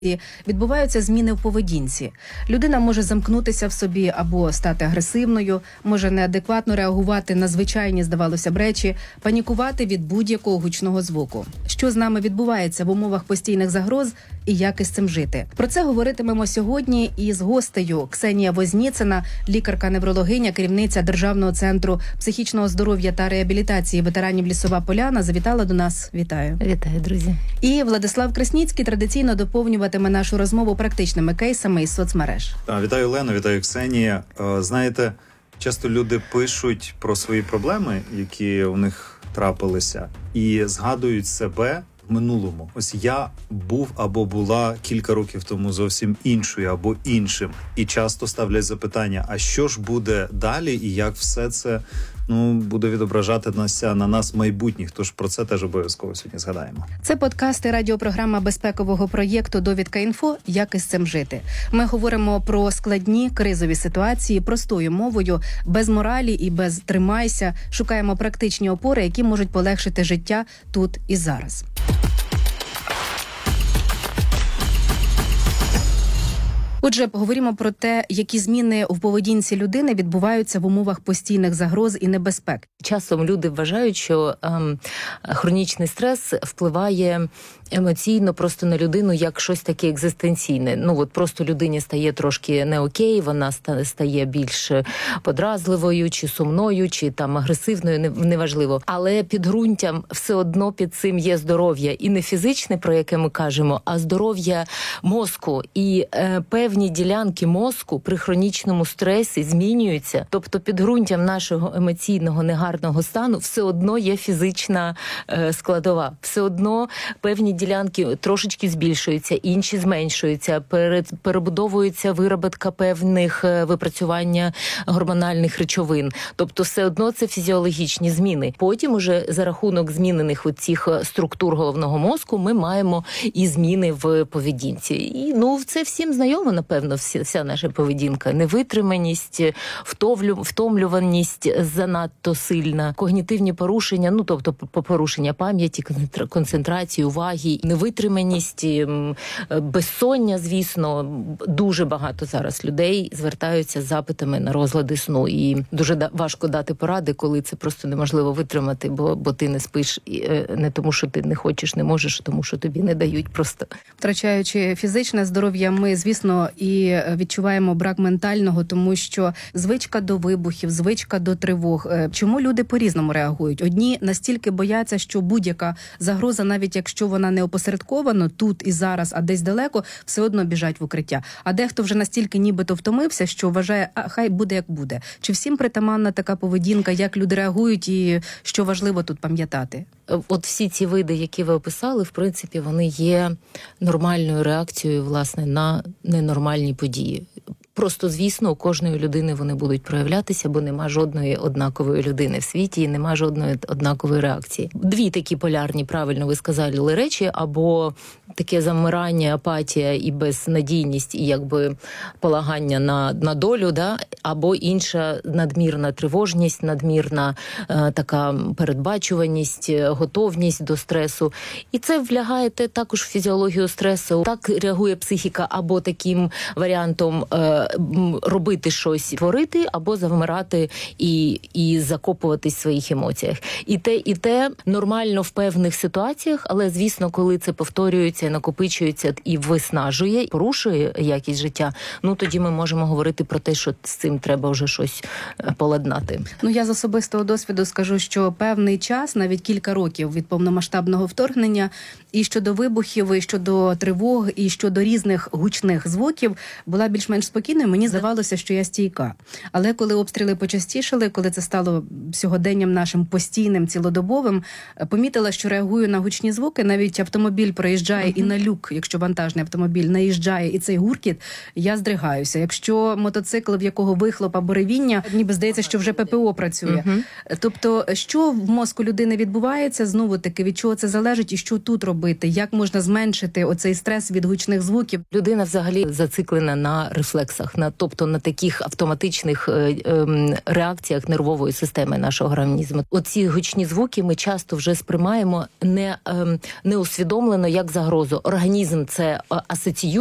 відбуваються зміни в поведінці. Людина може замкнутися в собі або стати агресивною, може неадекватно реагувати на звичайні, здавалося б, речі, панікувати від будь-якого гучного звуку. Що з нами відбувається в умовах постійних загроз і як із цим жити? Про це говоритимемо сьогодні із гостею. Ксенія Возніцина, лікарка-неврологиня, керівниця Державного центру психічного здоров'я та реабілітації ветеранів Лісова Поляна, завітала до нас. Вітаю. Вітаю, друзі. І Владислав Красніцький традиційно доповнюватиме нашу розмову практичними кейсами із соцмереж. Вітаю, Олено, вітаю, Ксенія. Знаєте, часто люди пишуть про свої проблеми, які у них трапилися, і згадують себе в минулому. Ось я був або була кілька років тому зовсім іншою або іншим. І часто ставлять запитання, а що ж буде далі і як все це буде відображатися на нас майбутніх. Тож про це теж обов'язково сьогодні згадаємо. Це подкаст і радіопрограма безпекового проєкту «Довідка.Інфо. Як із цим жити». Ми говоримо про складні кризові ситуації простою мовою, без моралі і без «тримайся». Шукаємо практичні опори, які можуть полегшити життя тут і зараз. Отже, поговоримо про те, які зміни в поведінці людини відбуваються в умовах постійних загроз і небезпек. Часом люди вважають, що хронічний стрес впливає емоційно просто на людину як щось таке екзистенційне. Просто людині стає трошки не окей, вона стає більш подразливою, чи сумною, чи агресивною, неважливо. Але підґрунтям все одно під цим є здоров'я. І не фізичне, про яке ми кажемо, а здоров'я мозку. І певні ділянки мозку при хронічному стресі змінюються. Тобто підґрунтям нашого емоційного негарного стану все одно є фізична складова. Все одно певні ділянки трошечки збільшуються, інші зменшуються, перебудовується виробітка певних випрацювання гормональних речовин. Тобто все одно це фізіологічні зміни. Потім уже за рахунок змінених цих структур головного мозку ми маємо і зміни в поведінці. І це всім знайомо, напевно, вся наша поведінка. Невитриманість, втомлюваність занадто сильна, когнітивні порушення, тобто порушення пам'яті, концентрації, уваги, невитриманість, безсоння, звісно. Дуже багато зараз людей звертаються з запитами на розлади сну. І дуже важко дати поради, коли це просто неможливо витримати, бо ти не спиш не тому, що ти не хочеш, не можеш, а тому, що тобі не дають просто. Втрачаючи фізичне здоров'я, ми, звісно, і відчуваємо брак ментального, тому що звичка до вибухів, звичка до тривог. Чому люди по-різному реагують? Одні настільки бояться, що будь-яка загроза, навіть якщо вона не опосередковано тут і зараз, а десь далеко, все одно біжать в укриття. А дехто вже настільки нібито втомився, що вважає, хай буде як буде. Чи всім притаманна така поведінка, як люди реагують і що важливо тут пам'ятати? От всі ці види, які ви описали, в принципі, вони є нормальною реакцією, власне, на ненормальні події. Просто, звісно, у кожної людини вони будуть проявлятися, бо нема жодної однакової людини в світі і нема жодної однакової реакції. Дві такі полярні, правильно ви сказали, речі, або таке замирання, апатія і безнадійність, і полагання на долю, або інша надмірна тривожність, надмірна така передбачуваність, готовність до стресу. І це влягає також в фізіологію стресу. Так реагує психіка або таким варіантом робити щось, творити, або завмирати і закопуватись в своїх емоціях. І те нормально в певних ситуаціях, але, звісно, коли це повторюється, накопичується і виснажує, порушує якість життя, тоді ми можемо говорити про те, що з цим треба вже щось поладнати. Я з особистого досвіду скажу, що певний час, навіть кілька років від повномасштабного вторгнення, і щодо вибухів, і щодо тривог, і щодо різних гучних звуків, була більш-менш спокійною. Мені здавалося, що я стійка. Але коли обстріли почастішали, коли це стало сьогоденням нашим постійним, цілодобовим, помітила, що реагую на гучні звуки. Навіть автомобіль проїжджає і на люк, якщо вантажний автомобіль наїжджає, і цей гуркіт, я здригаюся. Якщо мотоцикл, в якого вихлоп або ревіння, ніби здається, що вже ППО працює. Тобто, що в мозку людини відбувається, знову-таки, від чого це залежить і що тут робити? Як можна зменшити оцей стрес від гучних звуків? Людина взагалі зациклена на рефлексах. рефлексах, тобто на таких автоматичних реакціях нервової системи нашого організму. Оці гучні звуки ми часто вже сприймаємо не усвідомлено як загрозу. Організм це асоціює